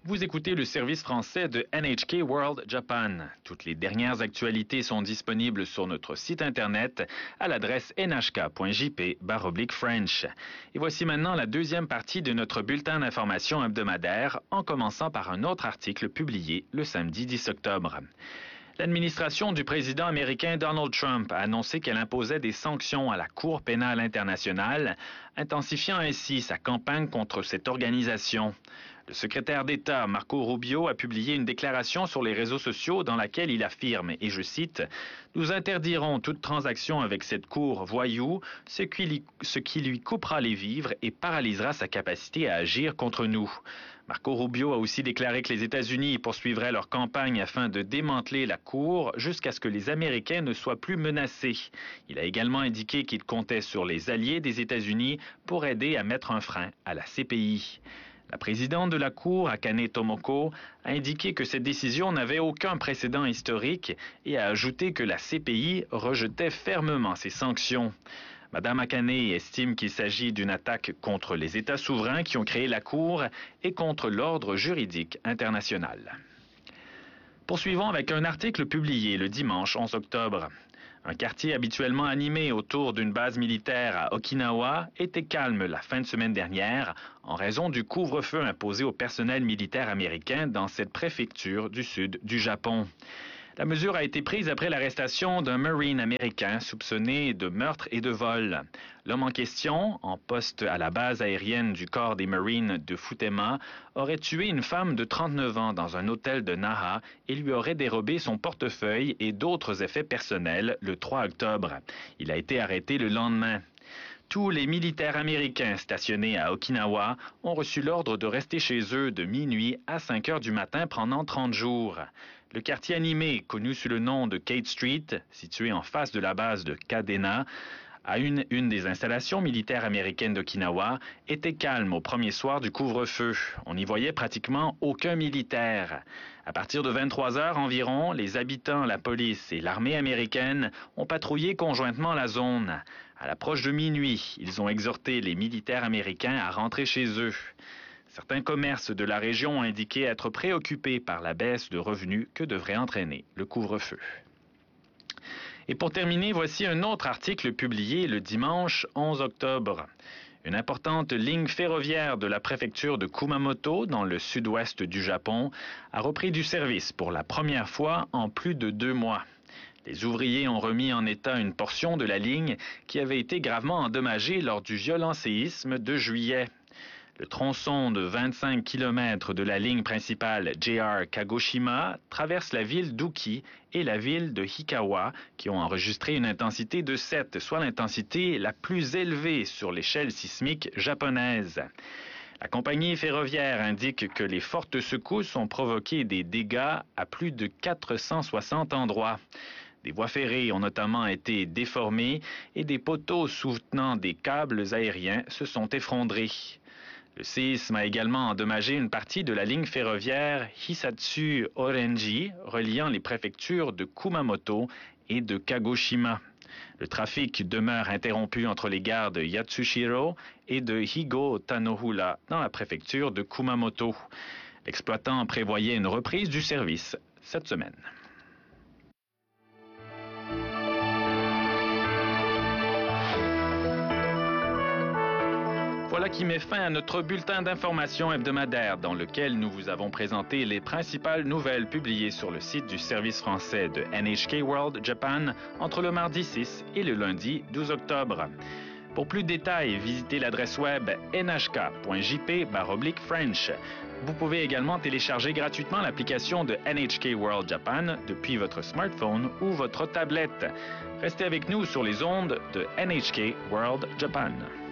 Vous écoutez le service français de NHK World Japan. Toutes les dernières actualités sont disponibles sur notre site Internet à l'adresse nhk.jp/French. Et voici maintenant la deuxième partie de notre bulletin d'information hebdomadaire, en commençant par un autre article publié le samedi 10 octobre. L'administration du président américain Donald Trump a annoncé qu'elle imposait des sanctions à la Cour pénale internationale, intensifiant ainsi sa campagne contre cette organisation. Le secrétaire d'État Marco Rubio a publié une déclaration sur les réseaux sociaux dans laquelle il affirme, et je cite, « Nous interdirons toute transaction avec cette cour voyou, ce qui lui coupera les vivres et paralysera sa capacité à agir contre nous. » Marco Rubio a aussi déclaré que les États-Unis poursuivraient leur campagne afin de démanteler la Cour jusqu'à ce que les Américains ne soient plus menacés. Il a également indiqué qu'il comptait sur les alliés des États-Unis pour aider à mettre un frein à la CPI. La présidente de la Cour, Akane Tomoko, a indiqué que cette décision n'avait aucun précédent historique et a ajouté que la CPI rejetait fermement ces sanctions. Madame Akane estime qu'il s'agit d'une attaque contre les États souverains qui ont créé la Cour et contre l'ordre juridique international. Poursuivons avec un article publié le dimanche 11 octobre. Un quartier habituellement animé autour d'une base militaire à Okinawa était calme la fin de semaine dernière en raison du couvre-feu imposé au personnel militaire américain dans cette préfecture du sud du Japon. La mesure a été prise après l'arrestation d'un Marine américain soupçonné de meurtre et de vol. L'homme en question, en poste à la base aérienne du corps des Marines de Futema, aurait tué une femme de 39 ans dans un hôtel de Naha et lui aurait dérobé son portefeuille et d'autres effets personnels le 3 octobre. Il a été arrêté le lendemain. Tous les militaires américains stationnés à Okinawa ont reçu l'ordre de rester chez eux de minuit à 5 heures du matin pendant 30 jours. Le quartier animé, connu sous le nom de Kate Street, situé en face de la base de Kadena, à une des installations militaires américaines d'Okinawa, était calme au premier soir du couvre-feu. On n'y voyait pratiquement aucun militaire. À partir de 23 heures environ, les habitants, la police et l'armée américaine ont patrouillé conjointement la zone. À l'approche de minuit, ils ont exhorté les militaires américains à rentrer chez eux. Certains commerces de la région ont indiqué être préoccupés par la baisse de revenus que devrait entraîner le couvre-feu. Et pour terminer, voici un autre article publié le dimanche 11 octobre. Une importante ligne ferroviaire de la préfecture de Kumamoto, dans le sud-ouest du Japon, a repris du service pour la première fois en plus de 2 mois. Les ouvriers ont remis en état une portion de la ligne qui avait été gravement endommagée lors du violent séisme de juillet. Le tronçon de 25 km de la ligne principale JR Kagoshima traverse la ville d'Uki et la ville de Hikawa qui ont enregistré une intensité de 7, soit l'intensité la plus élevée sur l'échelle sismique japonaise. La compagnie ferroviaire indique que les fortes secousses ont provoqué des dégâts à plus de 460 endroits. Des voies ferrées ont notamment été déformées et des poteaux soutenant des câbles aériens se sont effondrés. Le séisme a également endommagé une partie de la ligne ferroviaire Hisatsu-Orenji, reliant les préfectures de Kumamoto et de Kagoshima. Le trafic demeure interrompu entre les gares de Yatsushiro et de Higo-Tanohura dans la préfecture de Kumamoto. L'exploitant prévoyait une reprise du service cette semaine. Voilà qui met fin à notre bulletin d'information hebdomadaire dans lequel nous vous avons présenté les principales nouvelles publiées sur le site du service français de NHK World Japan entre le mardi 6 et le lundi 12 octobre. Pour plus de détails, visitez l'adresse web nhk.jp/French. Vous pouvez également télécharger gratuitement l'application de NHK World Japan depuis votre smartphone ou votre tablette. Restez avec nous sur les ondes de NHK World Japan.